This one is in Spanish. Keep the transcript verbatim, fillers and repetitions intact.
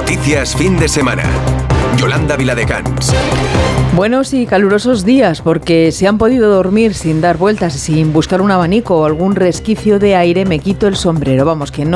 Noticias fin de semana. Yolanda Viladecans. Buenos y calurosos días, porque si han podido dormir sin dar vueltas, sin buscar un abanico o algún resquicio de aire, me quito el sombrero. Vamos, que no